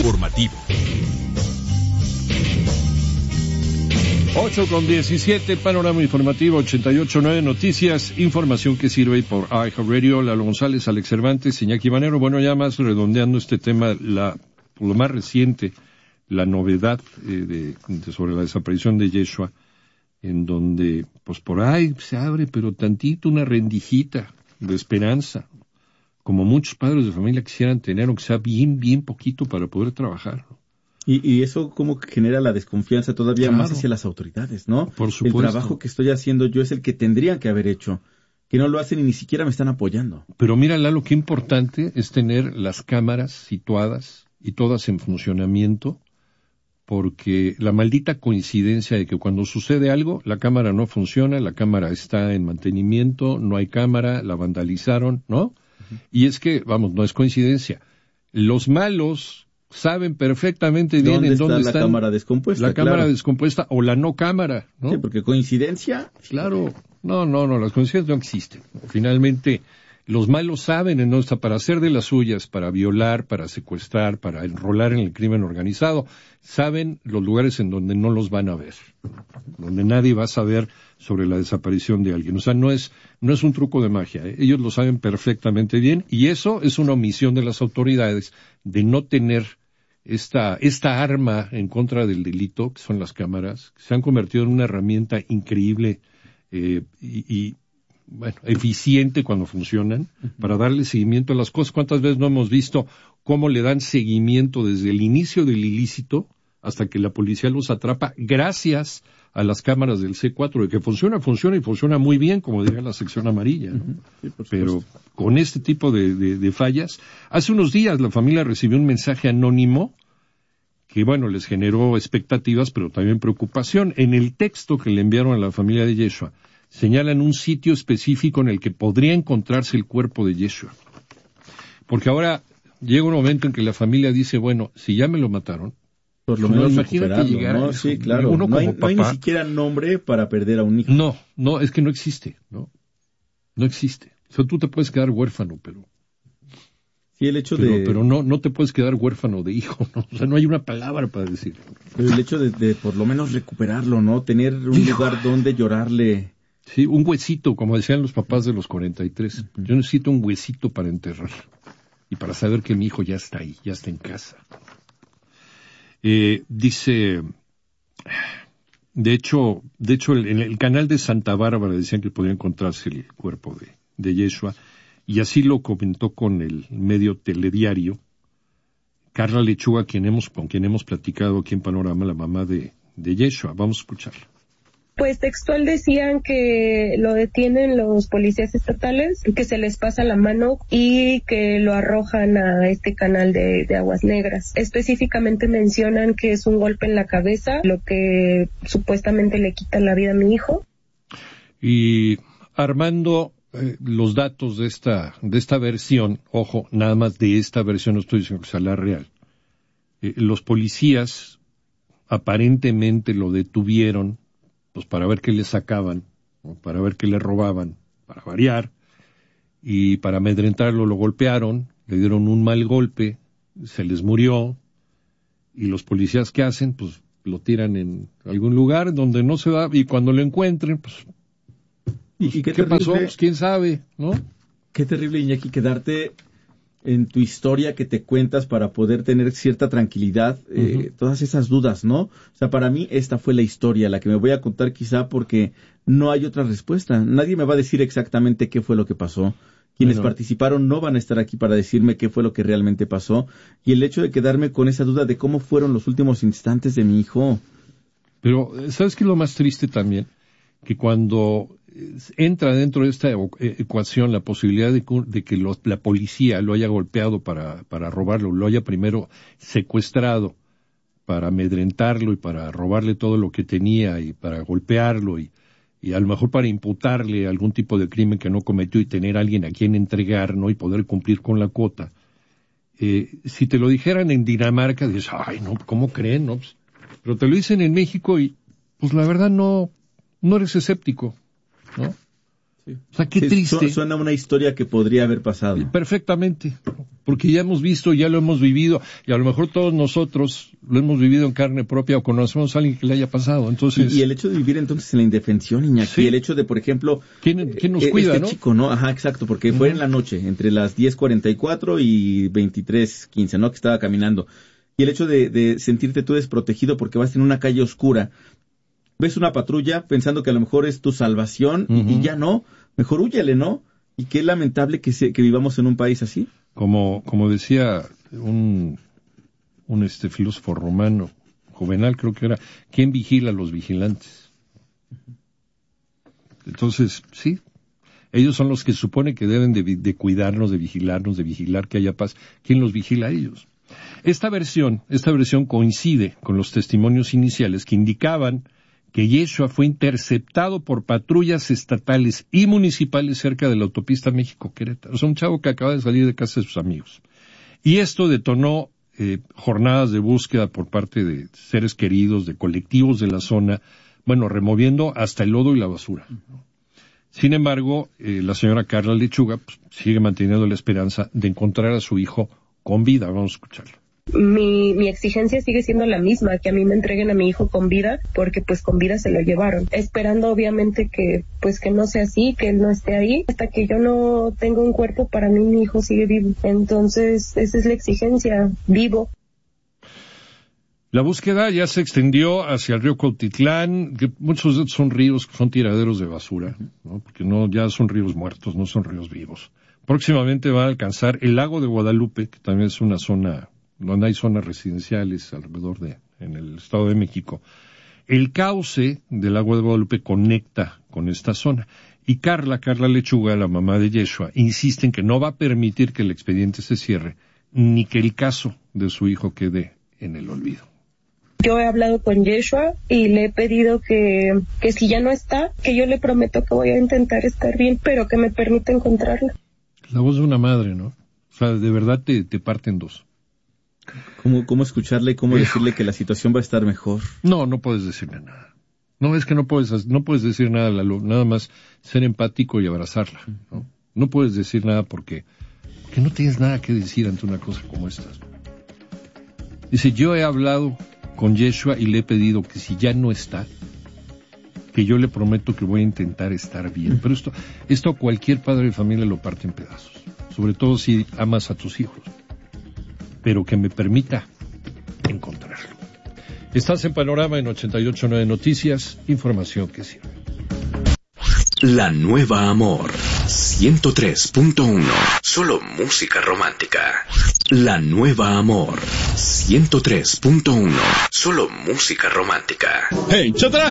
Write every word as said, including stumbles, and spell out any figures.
informativo. ocho con diecisiete, panorama informativo ochenta y ocho punto nueve Noticias, información que sirve por iHeartRadio. Lalo González, Alex Cervantes, Iñaki Manero. Bueno, ya más redondeando este tema, la, lo más reciente, la novedad eh, de, de sobre la desaparición de Yeshua, en donde, pues por ahí se abre, pero tantito una rendijita de esperanza, como muchos padres de familia quisieran tener, aunque sea bien, bien poquito para poder trabajar, ¿no? Y, y eso como que genera la desconfianza todavía Claro. más hacia las autoridades, ¿no? Por supuesto. El trabajo que estoy haciendo yo es el que tendrían que haber hecho, que no lo hacen y ni siquiera me están apoyando. Pero mira, Lalo, qué importante es tener las cámaras situadas y todas en funcionamiento, porque la maldita coincidencia de que cuando sucede algo, la cámara no funciona, la cámara está en mantenimiento, no hay cámara, la vandalizaron, ¿no? Uh-huh. Y es que, vamos, no es coincidencia. Los malos saben perfectamente bien en dónde está la cámara descompuesta. La cámara claro. descompuesta o la no cámara, ¿no? Sí, porque coincidencia. Claro, no, no, no, las coincidencias no existen. Finalmente, los malos saben en dónde está para hacer de las suyas, para violar, para secuestrar, para enrolar en el crimen organizado. Saben los lugares en donde no los van a ver, donde nadie va a saber sobre la desaparición de alguien. O sea, no es, no es un truco de magia, ¿eh? Ellos lo saben perfectamente bien, y eso es una omisión de las autoridades de no tener esta, esta arma en contra del delito, que son las cámaras, que se han convertido en una herramienta increíble eh, y, y bueno, eficiente cuando funcionan, uh-huh. para darle seguimiento a las cosas. ¿Cuántas veces no hemos visto cómo le dan seguimiento desde el inicio del ilícito hasta que la policía los atrapa gracias a las cámaras del C cuatro? De que funciona, funciona y funciona muy bien, como diría la sección amarilla, ¿no? Uh-huh. Sí, pero con este tipo de, de, de fallas. Hace unos días la familia recibió un mensaje anónimo que, bueno, les generó expectativas, pero también preocupación. En el texto que le enviaron a la familia de Yeshua, señalan un sitio específico en el que podría encontrarse el cuerpo de Yeshua. Porque ahora llega un momento en que la familia dice, bueno, si ya me lo mataron, por lo menos imagínate llegar ¿no? a eso. Sí, claro. Uno no, hay, como no hay papá, ni siquiera nombre para perder a un hijo. No, no, es que no existe, ¿no? No existe. O sea, tú te puedes quedar huérfano, pero... Sí, el hecho pero, de... Pero no, no te puedes quedar huérfano de hijo, ¿no? O sea, no hay una palabra para decir. Pero el hecho de, de por lo menos recuperarlo, ¿no? Tener un Hijo. lugar donde llorarle... Sí, un huesito, como decían los papás de los cuarenta y tres. Uh-huh. Yo necesito un huesito para enterrar y para saber que mi hijo ya está ahí, ya está en casa. Eh, dice, de hecho, de hecho, en el, el canal de Santa Bárbara decían que podía encontrarse el cuerpo de, de Yeshua, y así lo comentó con el medio Telediario Carla Lechuga, quien hemos, con quien hemos platicado aquí en Panorama, la mamá de, de Yeshua. Vamos a escucharla. Pues textual decían que lo detienen los policías estatales, que se les pasa la mano y que lo arrojan a este canal de, de aguas negras. Específicamente mencionan que es un golpe en la cabeza, lo que supuestamente le quita la vida a mi hijo. Y Armando, eh, los datos de esta, de esta versión, ojo, nada más de esta versión, no estoy diciendo que sea la real. Eh, los policías aparentemente lo detuvieron pues para ver qué le sacaban, ¿no? Para ver qué le robaban, para variar, y para amedrentarlo lo golpearon, le dieron un mal golpe, se les murió, y los policías ¿qué hacen? Pues lo tiran en algún lugar donde no se va, y cuando lo encuentren, pues, pues ¿y qué, qué pasó? Pues quién sabe, ¿no? Qué terrible, Iñaki, quedarte en tu historia que te cuentas para poder tener cierta tranquilidad, eh, uh-huh. todas esas dudas, ¿no? O sea, para mí esta fue la historia, la que me voy a contar quizá porque no hay otra respuesta. Nadie me va a decir exactamente qué fue lo que pasó. Quienes bueno. participaron no van a estar aquí para decirme qué fue lo que realmente pasó. Y el hecho de quedarme con esa duda de cómo fueron los últimos instantes de mi hijo. Pero, ¿sabes qué es lo más triste también? Que cuando entra dentro de esta ecuación la posibilidad de, de que lo, la policía lo haya golpeado para, para robarlo, lo haya primero secuestrado para amedrentarlo y para robarle todo lo que tenía y para golpearlo y, y a lo mejor para imputarle algún tipo de crimen que no cometió y tener a alguien a quien entregar, ¿no? Y poder cumplir con la cuota. Eh, si te lo dijeran en Dinamarca, dices, ay, no, ¿cómo creen? No? Pero te lo dicen en México y, pues la verdad no, no eres escéptico, ¿no? Sí. O sea, qué sí, triste. Suena una historia que podría haber pasado. Perfectamente. porque ya hemos visto, ya lo hemos vivido, y a lo mejor todos nosotros lo hemos vivido en carne propia o conocemos a alguien que le haya pasado. Entonces, y, y el hecho de vivir entonces en la indefensión, Iñaki, sí. el hecho de, por ejemplo, ¿quién, quién nos eh, cuida, este no? chico, ¿no? Ajá, exacto, porque uh-huh. fue en la noche, entre las diez cuarenta y cuatro y veintitrés quince, ¿no? Que estaba caminando. Y el hecho de, de sentirte tú desprotegido porque vas en una calle oscura, ves una patrulla pensando que a lo mejor es tu salvación uh-huh. y, y ya no, mejor húyale, ¿no? Y qué lamentable que se, que vivamos en un país así. Como, como decía un, un este filósofo romano, Juvenal creo que era, ¿quién vigila a los vigilantes? Entonces, sí, ellos son los que supone que deben de, de cuidarnos, de vigilarnos, de vigilar que haya paz. ¿Quién los vigila a ellos? Esta versión, esta versión coincide con los testimonios iniciales que indicaban que Yeshua fue interceptado por patrullas estatales y municipales cerca de la autopista México-Querétaro. Es un chavo que acaba de salir de casa de sus amigos. Y esto detonó eh, jornadas de búsqueda por parte de seres queridos, de colectivos de la zona, bueno, removiendo hasta el lodo y la basura. Sin embargo, eh, la señora Carla Lechuga pues, sigue manteniendo la esperanza de encontrar a su hijo con vida. Vamos a escucharlo. Mi, mi exigencia sigue siendo la misma, que a mí me entreguen a mi hijo con vida, porque pues con vida se lo llevaron, esperando obviamente que pues que no sea así, que él no esté ahí, hasta que yo no tenga un cuerpo, para mí mi hijo sigue vivo. Entonces esa es la exigencia, vivo. La búsqueda ya se extendió hacia el río Cuautitlán, que muchos de estos son ríos, son tiraderos de basura, ¿no? Porque no, ya son ríos muertos, no son ríos vivos. Próximamente va a alcanzar el lago de Guadalupe, que también es una zona donde hay zonas residenciales alrededor de, en el Estado de México. El cauce del lago de Guadalupe conecta con esta zona. Y Carla, Carla Lechuga, la mamá de Yeshua, insiste en que no va a permitir que el expediente se cierre, ni que el caso de su hijo quede en el olvido. Yo he hablado con Yeshua y le he pedido que, que si ya no está, que yo le prometo que voy a intentar estar bien, pero que me permita encontrarla. La voz de una madre, ¿no? O sea, de verdad te, te parte en dos. ¿Cómo, cómo escucharle, cómo decirle que la situación va a estar mejor? No, no puedes decirle nada. No, es que no puedes, no puedes decir nada, Lalo, nada más ser empático y abrazarla, ¿no? No puedes decir nada porque, porque no tienes nada que decir ante una cosa como esta. Dice, yo he hablado con Yeshua y le he pedido que si ya no está, que yo le prometo que voy a intentar estar bien. Pero esto, esto cualquier padre de familia lo parte en pedazos, sobre todo si amas a tus hijos. Pero que me permita encontrarlo. Estás en Panorama en ochenta y ocho punto nueve Noticias, información que sirve. La Nueva Amor, ciento tres punto uno, solo música romántica. La Nueva Amor, ciento tres punto uno, solo música romántica. ¡Hey, chatara!